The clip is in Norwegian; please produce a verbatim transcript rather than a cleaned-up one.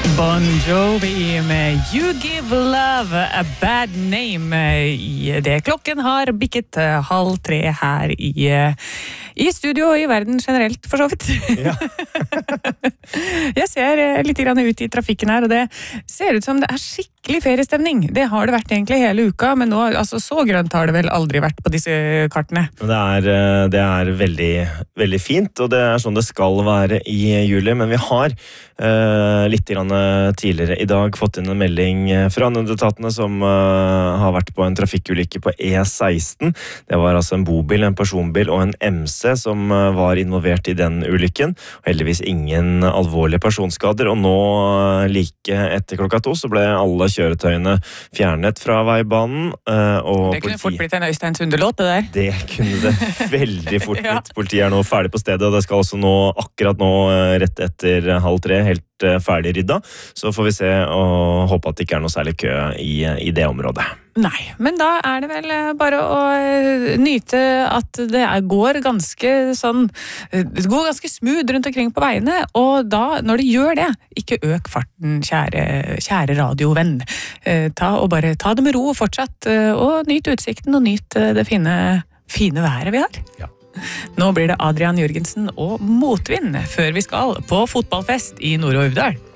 Bon Jovi med You Give Love a Bad Name i det klokken har bikket halv tre her i, i studio og i verden generelt, for så vidt. Ja. Jeg ser litt grann ut i trafikken her, og det ser ut som det er skikkelig feriestemning. Det har det vært egentlig hele uka, men nå, altså, så grønt har det vel aldri vært på disse kartene. Det er, det er veldig, veldig fint, og det er sånn det skal være i juli, men vi har uh, litt grann tidligere i dag fått inn en melding fra nødetatene som uh, har vært på en trafikkulykke på E seksten. Det var altså en bobil, en personbil og en M C som uh, var involvert i den ulykken. Og heldigvis ingen alvorlige personskader, og nå uh, like etter klokka to så ble alle kjøretøyene fjernet fra veibanen. Uh, og det kunne politi... fort blitt en Øystein Sunde-låt, det der. Det kunne det veldig fort blitt. Ja. Politiet er nå ferdig på stedet, og det skal også nå, akkurat nå, uh, rett etter halv tre, helt ferdig rydda, så får vi se og håpe at det ikke er noe særlig kø i, i det området. Nei, men da er det vel bare å nyte at det går ganske sånn, det går ganske smooth rundt omkring på veiene, og da, når det gjør det, ikke øk farten, kjære, kjære radiovenn. Ta, og bare ta det med ro fortsatt, og nyt utsikten og nyt det fine, fine været vi har. Ja. Nå blir det Adrian Jørgensen og Motvind før vi skal på fotballfest i Nord- og Uvdal.